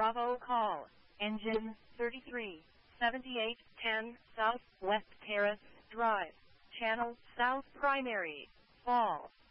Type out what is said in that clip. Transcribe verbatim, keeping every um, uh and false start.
Bravo call, engine thirty-three seventy-eight ten South West Terrace Drive, Channel South Primary, Fall.